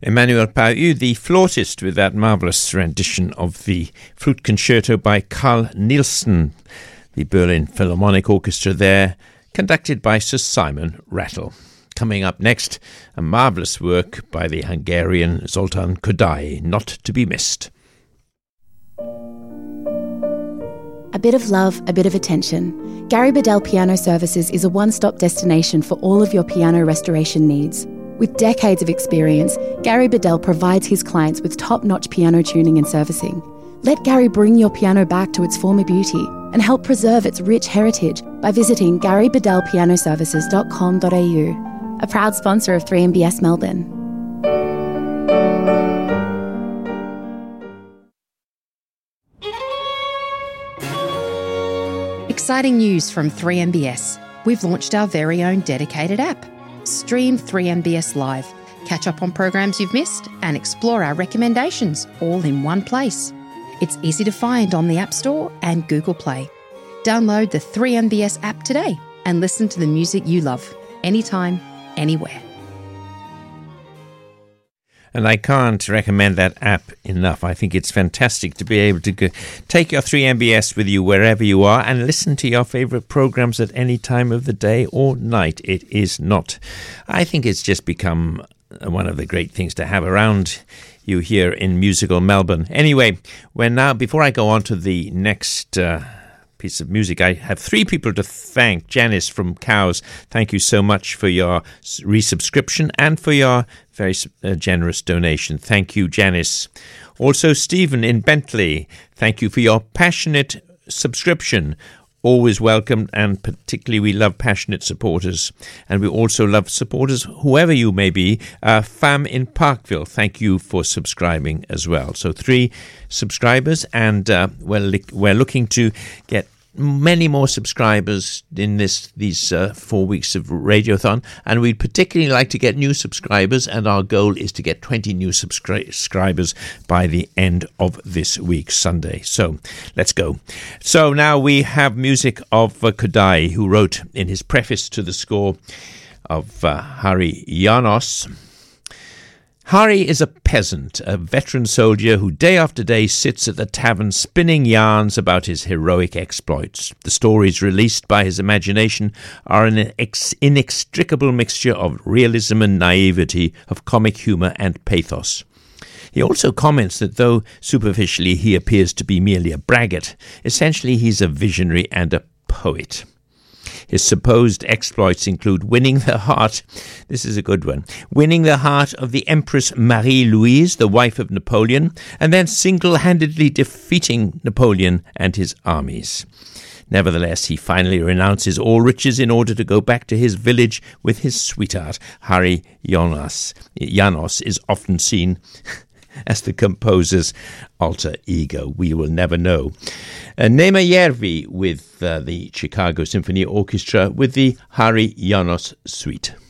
Emmanuel Pau, the flautist, with that marvellous rendition of the flute concerto by Carl Nielsen, the Berlin Philharmonic Orchestra there, conducted by Sir Simon Rattle. Coming up next, a marvellous work by the Hungarian Zoltán Kodály, not to be missed. A bit of love, a bit of attention. Gary Bedell Piano Services is a one-stop destination for all of your piano restoration needs. With decades of experience, Gary Bedell provides his clients with top-notch piano tuning and servicing. Let Gary bring your piano back to its former beauty and help preserve its rich heritage by visiting garybedellpianoservices.com.au, a proud sponsor of 3MBS Melbourne. Exciting news from 3MBS. We've launched our very own dedicated app. Stream 3MBS Live, catch up on programs you've missed, and explore our recommendations all in one place. It's easy to find on the App Store and Google Play. Download the 3MBS app today and listen to the music you love, anytime, anywhere. And I can't recommend that app enough. I think it's fantastic to be able to take your 3MBS with you wherever you are and listen to your favourite programmes at any time of the day or night. It is not. I think it's just become one of the great things to have around you here in musical Melbourne. Anyway, before I go on to the next piece of music, I have three people to thank. Janice from Cows, thank you so much for your resubscription and for your very generous donation. Thank you, Janice. Also, Stephen in Bentley, thank you for your passionate subscription. Always welcomed, and particularly we love passionate supporters. And we also love supporters, whoever you may be. Fam in Parkville, thank you for subscribing as well. So 3 subscribers, and we're looking to get many more subscribers in these 4 weeks of Radiothon, and we'd particularly like to get new subscribers, and our goal is to get 20 new subscribers by the end of this week, Sunday. So let's go. So now we have music of Kodály, who wrote in his preface to the score of Hari János. Hari is a peasant, a veteran soldier who day after day sits at the tavern spinning yarns about his heroic exploits. The stories released by his imagination are an inextricable mixture of realism and naivety, of comic humour and pathos. He also comments that though superficially he appears to be merely a braggart, essentially he's a visionary and a poet. His supposed exploits include winning the heart of the Empress Marie-Louise, the wife of Napoleon, and then single-handedly defeating Napoleon and his armies. Nevertheless, he finally renounces all riches in order to go back to his village with his sweetheart. Hari János is often seen as the composer's alter ego. We will never know. Nema Järvi with the Chicago Symphony Orchestra with the Hari János Suite.